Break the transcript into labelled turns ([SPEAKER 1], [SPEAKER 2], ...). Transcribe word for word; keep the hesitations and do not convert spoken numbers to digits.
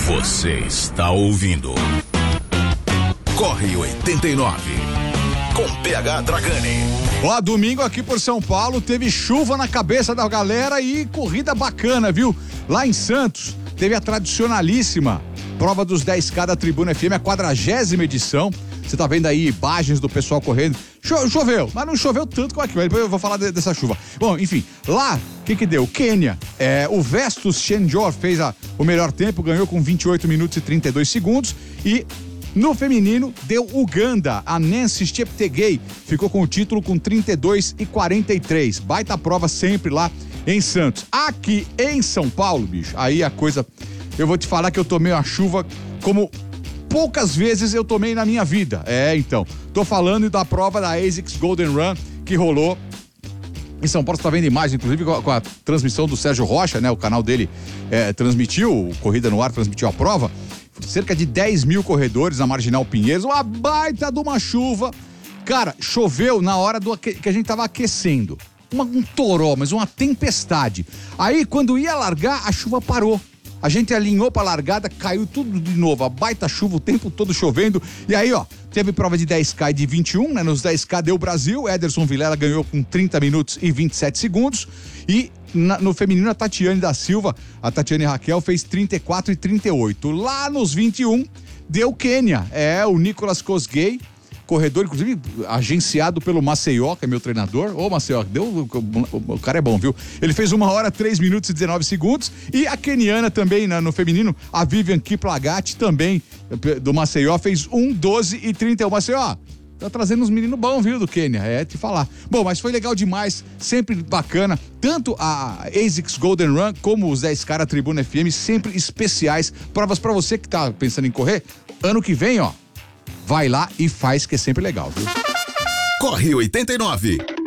[SPEAKER 1] Você está ouvindo Corre oitenta e nove com P H Dragani.
[SPEAKER 2] Ó, domingo aqui por São Paulo teve chuva na cabeça da galera e corrida bacana, viu? Lá em Santos teve a tradicionalíssima prova dos dez K da Tribuna F M, a quadragésima edição. Você tá vendo aí imagens do pessoal correndo. Cho- choveu, mas não choveu tanto como aqui. Depois eu vou falar de, dessa chuva. Bom, enfim, lá, o que que deu? Quênia, é, o Vestus Chenjor fez a, o melhor tempo, ganhou com vinte e oito minutos e trinta e dois segundos. E no feminino, deu Uganda. A Nancy Cheptegei ficou com o título com trinta e dois e quarenta e três. Baita prova sempre lá em Santos. Aqui em São Paulo, bicho, aí a coisa... Eu vou te falar que eu tomei uma chuva como poucas vezes eu tomei na minha vida. É, então. Tô falando da prova da ASICS Golden Run que rolou em São Paulo. Você tá vendo imagem, inclusive com a, com a transmissão do Sérgio Rocha, né? O canal dele é, transmitiu, o Corrida no Ar transmitiu a prova. Cerca de dez mil corredores na Marginal Pinheiros, uma baita de uma chuva. Cara, choveu na hora do aque... que a gente tava aquecendo. Uma, um toró, mas uma tempestade. Aí, quando ia largar, a chuva parou. A gente alinhou pra largada, caiu tudo de novo. A baita chuva, o tempo todo chovendo. E aí, ó, teve prova de dez K e de vinte e um, né? Nos dez K deu Brasil. Ederson Vilela ganhou com trinta minutos e vinte e sete segundos. E na, no feminino, a Tatiane da Silva, a Tatiane Raquel, fez trinta e quatro e trinta e oito. Lá nos vinte e um, deu Quênia. É, o Nicolas Kosgei, corredor, inclusive agenciado pelo Maceió, que é meu treinador. Ô, Maceió, deu, o, o cara é bom, viu? Ele fez uma hora, três minutos e dezenove segundos. E a queniana também, na, no feminino, a Vivian Kiplagat, também do Maceió, fez um, doze e trinta e um. Maceió, tá trazendo uns meninos bons, viu, do Quênia, é te falar. Bom, mas foi legal demais, sempre bacana, tanto a ASICS Golden Run como os dez K da Tribuna F M, sempre especiais, provas pra você que tá pensando em correr, ano que vem, ó, vai lá e faz, que é sempre legal, viu?
[SPEAKER 1] Corre oitenta e nove.